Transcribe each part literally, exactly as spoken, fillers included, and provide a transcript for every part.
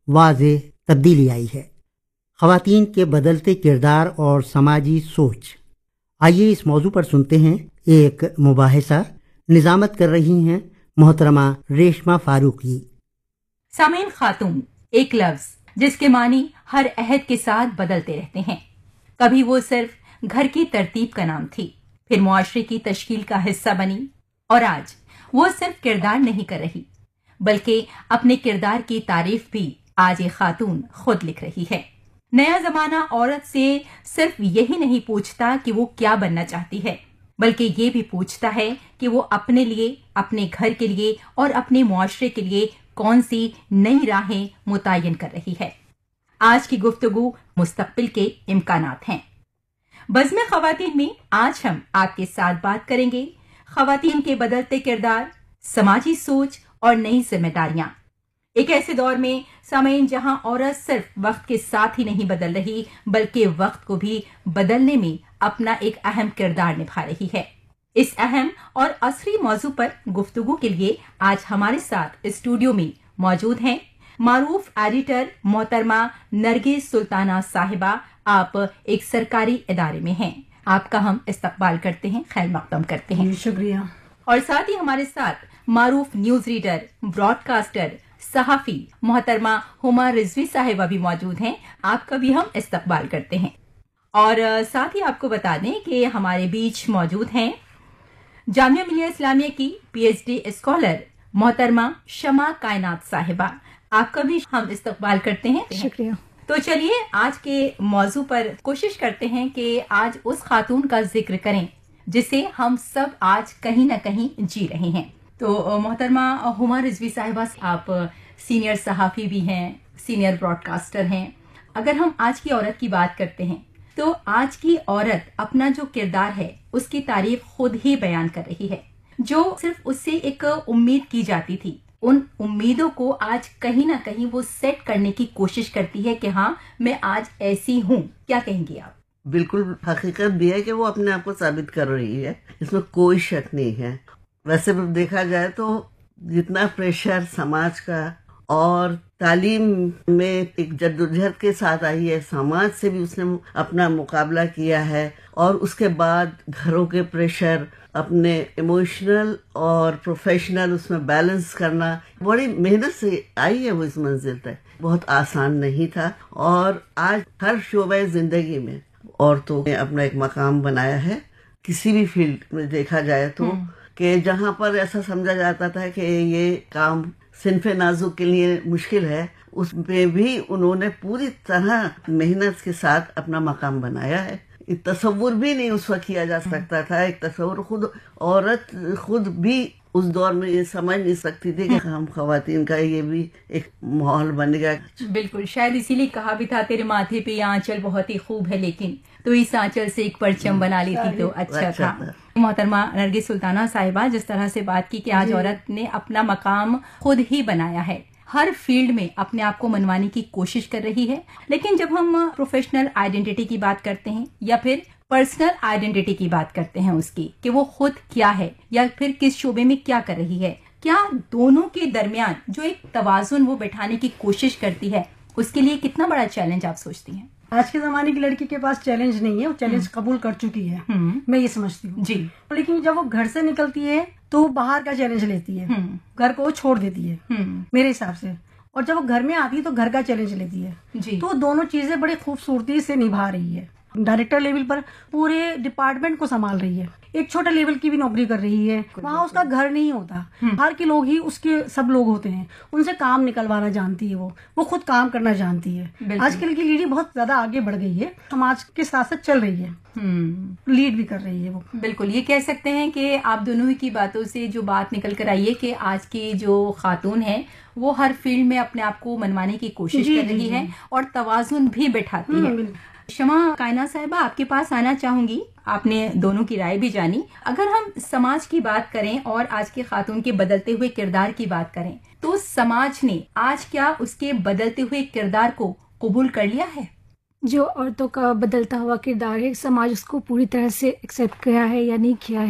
واضح تبدیلی آئی ہے۔ خواتین کے بدلتے کردار اور سماجی سوچ، آئیے اس موضوع پر سنتے ہیں ایک مباحثہ۔ نظامت کر رہی ہیں محترمہ ریشما فاروقی۔ سامعین، خاتون ایک لفظ جس کے معنی ہر عہد کے ساتھ بدلتے رہتے ہیں۔ کبھی وہ صرف گھر کی ترتیب کا نام تھی، پھر معاشرے کی تشکیل کا حصہ بنی، اور آج وہ صرف کردار نہیں کر رہی بلکہ اپنے کردار کی تعریف بھی آج ایک خاتون خود لکھ رہی ہے۔ نیا زمانہ عورت سے صرف یہی نہیں پوچھتا کہ وہ کیا بننا چاہتی ہے، بلکہ یہ بھی پوچھتا ہے کہ وہ اپنے لیے، اپنے گھر کے لیے اور اپنے معاشرے کے لیے کون سی نئی راہیں متعین کر رہی ہے۔ آج کی گفتگو مستقبل کے امکانات ہیں۔ بزم خواتین میں آج ہم آپ کے ساتھ بات کریں گے خواتین کے بدلتے کردار، سماجی سوچ اور نئی ذمہ داریاں۔ ایک ایسے دور میں سامعین جہاں عورت صرف وقت کے ساتھ ہی نہیں بدل رہی بلکہ وقت کو بھی بدلنے میں اپنا ایک اہم کردار نبھا رہی ہے۔ اس اہم اور عصری موضوع پر گفتگو کے لیے آج ہمارے ساتھ اسٹوڈیو میں موجود ہیں معروف ایڈیٹر محترمہ نرگس سلطانہ صاحبہ۔ آپ ایک سرکاری ادارے میں ہیں، آپ کا ہم استقبال کرتے ہیں، خیر مقدم کرتے ہیں۔ شکریہ۔ اور ساتھ ہی ہمارے ساتھ معروف نیوز ریڈر، براڈ کاسٹر، صحافی محترمہ ہما رضوی صاحبہ بھی موجود ہیں، آپ کا بھی ہم استقبال کرتے ہیں۔ اور ساتھ ہی آپ کو بتا دیں کہ ہمارے بیچ موجود ہیں جامعہ ملیہ اسلامیہ کی پی ایچ ڈی اسکالر محترمہ شمع کائنات صاحبہ، آپ کا بھی ہم استقبال کرتے ہیں۔ شکریہ۔ تو چلیے آج کے موضوع پر کوشش کرتے ہیں کہ آج اس خاتون کا ذکر کریں جسے ہم سب آج کہیں نہ کہیں جی رہے ہیں۔ تو محترمہ ہما رضوی صاحبہ، آپ سینئر صحافی بھی ہیں، سینئر براڈ کاسٹر ہیں۔ اگر ہم آج کی عورت کی بات کرتے ہیں تو آج کی عورت اپنا جو کردار ہے اس کی تعریف خود ہی بیان کر رہی ہے۔ جو صرف اس سے ایک امید کی جاتی تھی، ان امیدوں کو آج کہیں نہ کہیں وہ سیٹ کرنے کی کوشش کرتی ہے کہ ہاں میں آج ایسی ہوں۔ کیا کہیں گی آپ؟ بالکل حقیقت بھی ہے کہ وہ اپنے آپ کو ثابت کر رہی ہے، اس میں کوئی شک نہیں ہے۔ ویسے بھی دیکھا جائے تو جتنا پریشر سماج کا اور تعلیم میں ایک جدوجہد کے ساتھ آئی ہے، سماج سے بھی اس نے اپنا مقابلہ کیا ہے، اور اس کے بعد گھروں کے پریشر، اپنے ایموشنل اور پروفیشنل اس میں بیلنس کرنا، بڑی محنت سے آئی ہے وہ اس منزل تک۔ بہت آسان نہیں تھا، اور آج ہر شعبہ زندگی میں عورتوں نے اپنا ایک مقام بنایا ہے۔ کسی بھی فیلڈ میں دیکھا جائے تو کہ جہاں پر ایسا سمجھا جاتا تھا کہ یہ کام صنف نازک کے لیے مشکل ہے، اس میں بھی انہوں نے پوری طرح محنت کے ساتھ اپنا مقام بنایا ہے۔ ایک تصور بھی نہیں اس وقت کیا جا سکتا تھا، ایک تصور خود عورت خود بھی اس دور میں یہ سمجھ نہیں سکتی تھی کہ ہم خواتین کا یہ بھی ایک ماحول بن گیا۔ بالکل، شاید اسی لیے کہا بھی تھا تیرے ماتھے پہ یہ آنچل بہت ہی خوب ہے، لیکن تو اس آنچل سے ایک پرچم بنا لی تھی تو اچھا تھا۔ محترمہ نرگس سلطانہ صاحبہ، جس طرح سے بات کی کہ آج عورت نے اپنا مقام خود ہی بنایا ہے، ہر فیلڈ میں اپنے آپ کو منوانے کی کوشش کر رہی ہے، لیکن جب ہم پروفیشنل آئیڈینٹی کی بات کرتے ہیں یا پھر پرسنل آئیڈینٹی کی بات کرتے ہیں اس کی کہ وہ خود کیا ہے یا پھر کس شعبے میں کیا کر رہی ہے، کیا دونوں کے درمیان جو ایک توازن وہ بٹھانے کی کوشش کرتی ہے، اس کے لیے کتنا بڑا چیلنج آپ سوچتی ہیں؟ آج کے زمانے کی لڑکی کے پاس چیلنج نہیں ہے، وہ چیلنج قبول کر چکی ہے، میں یہ سمجھتی ہوں جی۔ لیکن جب وہ گھر سے نکلتی ہے تو وہ باہر کا چیلنج لیتی ہے، گھر کو وہ چھوڑ دیتی ہے میرے حساب سے، اور جب وہ گھر میں آتی ہے تو گھر کا چیلنج لیتی ہے جی۔ تو دونوں چیزیں بڑی خوبصورتی سے نبھا رہی ہے۔ ڈائریکٹر لیول پر پورے ڈپارٹمنٹ کو سنبھال رہی ہے، ایک چھوٹے لیول کی بھی نوکری کر رہی ہے، وہاں اس کا گھر نہیں ہوتا، باہر کے لوگ ہی اس کے سب لوگ ہوتے ہیں، ان سے کام نکلوانا جانتی ہے، وہ وہ خود کام کرنا جانتی ہے۔ آج کل کی لیڈی بہت زیادہ آگے بڑھ گئی ہے، سماج کے ساتھ ساتھ چل رہی ہے، لیڈ بھی کر رہی ہے وہ۔ بالکل، یہ کہہ سکتے ہیں کہ آپ دونوں کی باتوں سے جو بات نکل کر آئی ہے کہ آج کی جو خاتون ہے وہ ہر فیلڈ میں اپنے آپ کو منوانے کی کوشش کر رہی ہے اور توازن بھی بٹھاتی ہے۔ شمع کائنات صاحبہ، آپ کے پاس آنا چاہوں گی، آپ نے دونوں کی رائے بھی جانی۔ اگر ہم سماج کی بات کریں اور آج کی خاتون کے بدلتے ہوئے کردار کی بات کریں تو سماج نے آج کیا اس کے بدلتے ہوئے کردار کو قبول کر لیا ہے؟ جو عورتوں کا بدلتا ہوا کردار ہے، سماج اس کو پوری طرح سے ایکسیپٹ کیا ہے یا نہیں کیا ہے،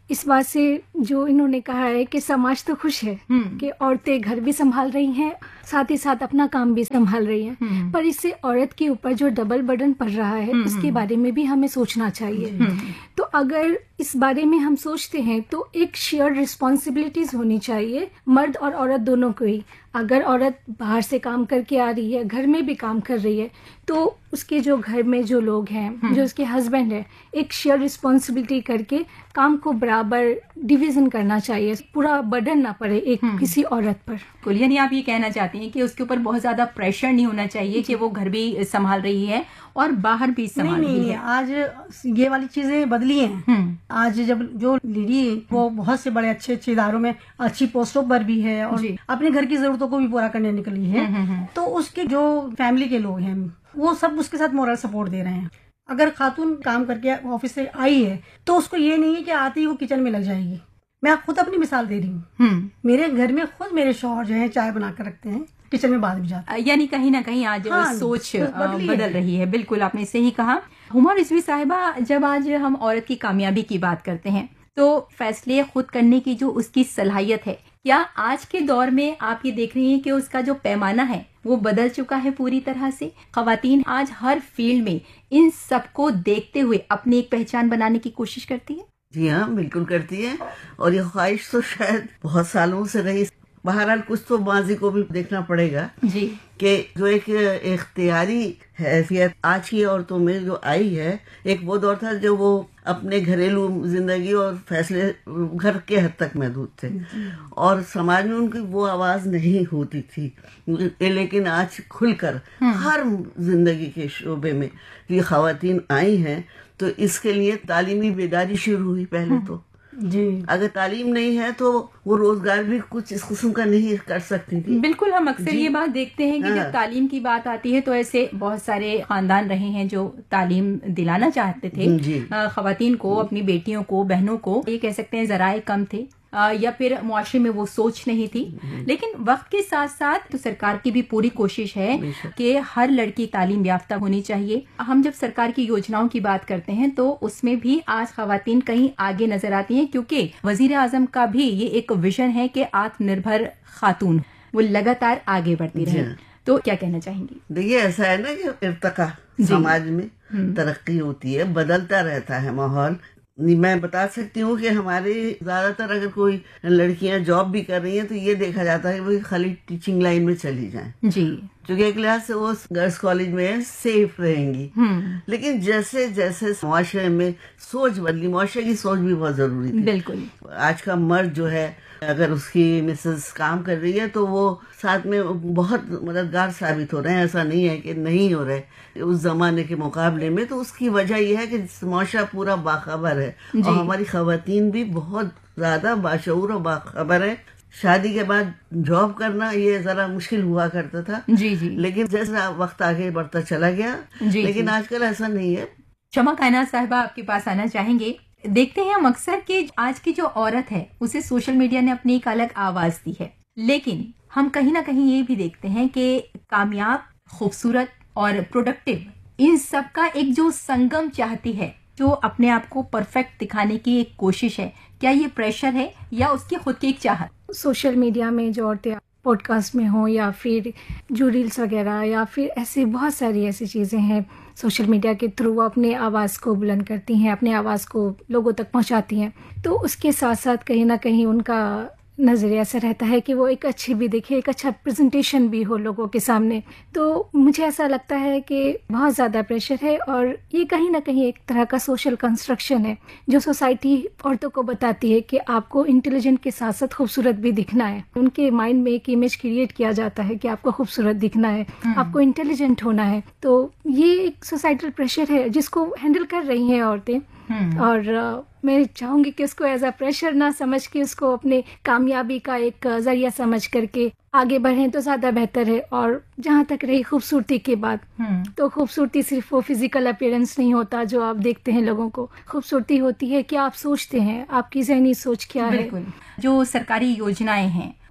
اس بات سے جو انہوں نے کہا ہے کہ سماج تو خوش ہے کہ عورتیں گھر بھی سنبھال رہی ہیں، ساتھ ہی ساتھ اپنا کام بھی سنبھال رہی ہیں، پر اس سے عورت کے اوپر جو ڈبل برڈن پڑ رہا ہے اس کے بارے میں بھی ہمیں سوچنا چاہیے. تو اگر اس بارے میں ہم سوچتے ہیں تو ایک شیئر رسپانسبلٹیز ہونی چاہیے مرد اور عورت دونوں کو ہی. اگر عورت باہر سے کام کر کے آ رہی ہے، گھر میں بھی کام کر رہی ہے، تو اس کے جو گھر میں جو لوگ ہیں، جو اس کے ہسبینڈ ہے، ایک شیئر رسپانسبلٹی کر کے کام کو برابر ڈویژن کرنا چاہیے، پورا برڈن نہ پڑے ایک کسی عورت پر. کل یعنی آپ یہ کہنا چاہتے ہیں کہ اس کے اوپر بہت زیادہ پریشر نہیں ہونا چاہیے کہ وہ گھر بھی سنبھال رہی ہے اور باہر بھی سنبھال رہی ہے. آج یہ والی چیزیں بدلی ہیں. آج جب جو لیڈی وہ بہت سے بڑے اچھے اچھے اداروں میں اچھی پوسٹوں پر بھی ہے اور اپنے گھر کی ضرورتوں کو بھی پورا کرنے نکلی ہے، تو اس کے جو فیملی کے لوگ ہیں وہ سب اس کے ساتھ مورل سپورٹ دے رہے ہیں. اگر خاتون کام کر کے آفس سے آئی ہے تو اس کو یہ نہیں ہے کہ آتی ہی وہ کچن میں لگ جائے گی. میں خود اپنی مثال دے رہی ہوں. میرے گھر میں خود میرے شوہر جو ہے چائے بنا کر رکھتے ہیں، کچن میں بعد میں جاتے ہیں. یعنی کہیں نہ کہیں آج سوچ بدل رہی ہے. بالکل آپ نے صحیح کہا. ہما رضوی صاحبہ، جب آج ہم عورت کی کامیابی کی بات کرتے ہیں تو فیصلے خود کرنے کی جو اس کی صلاحیت ہے، کیا آج کے دور میں آپ یہ دیکھ رہی ہیں کہ اس کا جو پیمانہ ہے وہ بدل چکا ہے پوری طرح سے؟ خواتین آج ہر فیلڈ میں ان سب کو دیکھتے ہوئے اپنی ایک پہچان بنانے کی کوشش کرتی ہے. جی ہاں، بالکل کرتی ہے، اور یہ خواہش تو شاید بہت سالوں سے رہی. بہرحال کچھ تو ماضی کو بھی دیکھنا پڑے گا جی کہ جو ایک اختیاری حیثیت آج کی عورتوں میں جو آئی ہے، ایک وہ دور تھا جو وہ اپنے گھریلو زندگی اور فیصلے گھر کے حد تک محدود تھے اور سماج میں ان کی وہ آواز نہیں ہوتی تھی. لیکن آج کھل کر ہر زندگی کے شعبے میں یہ خواتین آئی ہیں، تو اس کے لیے تعلیمی بیداری شروع ہوئی. پہلے تو جی اگر تعلیم نہیں ہے تو وہ روزگار بھی کچھ اس قسم کا نہیں کر سکتی تھی. بالکل. ہم اکثر یہ بات دیکھتے ہیں کہ جب تعلیم کی بات آتی ہے تو ایسے بہت سارے خاندان رہے ہیں جو تعلیم دلانا چاہتے تھے خواتین کو، اپنی بیٹیوں کو، بہنوں کو. یہ کہہ سکتے ہیں ذرائع کم تھے یا پھر معاشرے میں وہ سوچ نہیں تھی. لیکن وقت کے ساتھ ساتھ تو سرکار کی بھی پوری کوشش ہے کہ ہر لڑکی تعلیم یافتہ ہونی چاہیے. ہم جب سرکار کی یوجناؤں کی بات کرتے ہیں تو اس میں بھی آج خواتین کہیں آگے نظر آتی ہیں، کیونکہ وزیر اعظم کا بھی یہ ایک ویژن ہے کہ آتم نربھر خاتون وہ لگاتار آگے بڑھتی رہے. تو کیا کہنا چاہیں گی؟ دیکھیے، ایسا ہے نا کہ ارتقا سماج میں ترقی ہوتی ہے، بدلتا رہتا ہے ماحول. میں بتا سکتی ہوں کہ ہمارے زیادہ تر اگر کوئی لڑکیاں جاب بھی کر رہی ہیں تو یہ دیکھا جاتا ہے کہ وہ خالی ٹیچنگ لائن میں چلی جائیں جی، کیونکہ ایک لحاظ سے وہ گرلس کالج میں سیف رہیں گی. لیکن جیسے جیسے معاشرے میں سوچ بدلی، معاشرے کی سوچ بھی بہت ضروری تھی. بالکل. آج کا مرد جو ہے اگر اس کی مسز کام کر رہی ہے تو وہ ساتھ میں بہت مددگار ثابت ہو رہے ہیں. ایسا نہیں ہے کہ نہیں ہو رہے اس زمانے کے مقابلے میں. تو اس کی وجہ یہ ہے کہ معاشرہ پورا باخبر ہے اور ہماری خواتین بھی بہت زیادہ باشعور اور باخبر ہے. شادی کے بعد جاب کرنا یہ ذرا مشکل ہوا کرتا تھا. جی جی. لیکن جیسا وقت آگے بڑھتا چلا گیا. جی لیکن جی. آج کل ایسا نہیں ہے. شمع کائنات صاحبہ، آپ کے پاس آنا چاہیں گے. دیکھتے ہیں ہم اکثر کہ آج کی جو عورت ہے اسے سوشل میڈیا نے اپنی ایک الگ آواز دی ہے، لیکن ہم کہیں نہ کہیں یہ بھی دیکھتے ہیں کہ کامیاب، خوبصورت اور پروڈکٹیو ان سب کا ایک جو سنگم چاہتی ہے، جو اپنے آپ کو پرفیکٹ دکھانے کی ایک کوشش ہے. کیا یہ پریشر ہے یا اس کی خود کی ایک چاہت؟ سوشل میڈیا میں جو عورتیں پوڈ کاسٹ میں ہوں یا پھر جو ریلس وغیرہ یا پھر ایسی بہت ساری ایسی چیزیں ہیں سوشل میڈیا کے تھرو وہ اپنے آواز کو بلند کرتی ہیں، اپنے آواز کو لوگوں تک پہنچاتی ہیں. تو اس کے ساتھ ساتھ کہیں نہ کہیں ان کا نظریہ ایسا رہتا ہے کہ وہ ایک اچھی بھی دکھے، ایک اچھا پریزنٹیشن بھی ہو لوگوں کے سامنے. تو مجھے ایسا لگتا ہے کہ بہت زیادہ پریشر ہے اور یہ کہیں نہ کہیں ایک طرح کا سوشل کنسٹرکشن ہے جو سوسائٹی عورتوں کو بتاتی ہے کہ آپ کو انٹیلیجنٹ کے ساتھ ساتھ خوبصورت بھی دکھنا ہے. ان کے مائنڈ میں ایک امیج کریٹ کیا جاتا ہے کہ آپ کو خوبصورت دکھنا ہے، آپ کو انٹیلیجنٹ ہونا ہے. تو یہ ایک سوسائٹل پریشر ہے جس کو ہینڈل کر رہی ہیں عورتیں، اور میں چاہوں گی کہ اس کو ایز اے پریشر نہ سمجھ کے اس کو اپنے کامیابی کا ایک ذریعہ سمجھ کر کے آگے بڑھیں تو زیادہ بہتر ہے. اور جہاں تک رہی خوبصورتی کی بات، تو خوبصورتی صرف وہ فزیکل اپیرنس نہیں ہوتا جو آپ دیکھتے ہیں لوگوں کو. خوبصورتی ہوتی ہے کہ آپ سوچتے ہیں، آپ کی ذہنی سوچ کیا ہے. بالکل. جو سرکاری یوجنائیں ہیں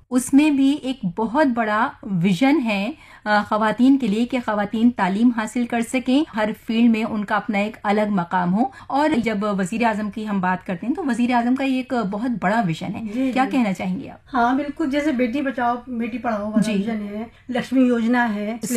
اس میں بھی ایک بہت بڑا ویژن ہے خواتین کے لیے کہ خواتین تعلیم حاصل کر سکیں، ہر فیلڈ میں ان کا اپنا ایک الگ مقام ہو. اور جب وزیر اعظم کی ہم بات کرتے ہیں تو وزیر اعظم کا یہ ایک بہت بڑا ویژن ہے. جی کیا جی. کہنا چاہیں گے آپ؟ ہاں بالکل، جیسے بیٹی بچاؤ بیٹی پڑھاؤ والا جی. ویژن ہے، لکشمی یوجنا ہے.